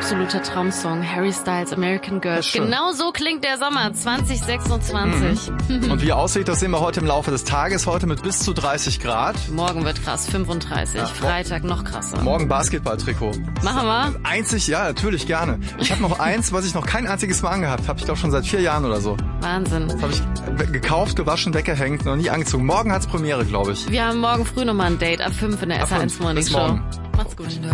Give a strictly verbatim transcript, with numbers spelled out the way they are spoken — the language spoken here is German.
absoluter Traumsong. Harry Styles, American Girl. Genau so klingt der Sommer zwanzig sechsundzwanzig. Mhm. Und wie aussieht, das sehen wir heute im Laufe des Tages. Heute mit bis zu dreißig Grad. Morgen wird krass, fünfunddreißig. Ja, Freitag noch krasser. Morgen Basketball-Trikot. Machen wir? Einzig, ja, natürlich, gerne. Ich habe noch eins, was ich noch kein einziges Mal angehabt habe. Ich glaube schon seit vier Jahren oder so. Wahnsinn. Das habe ich gekauft, gewaschen, weggehängt, noch nie angezogen. Morgen hat's Premiere, glaube ich. Wir haben morgen früh nochmal ein Date ab fünf in der S R eins Morning Show. Macht's gut.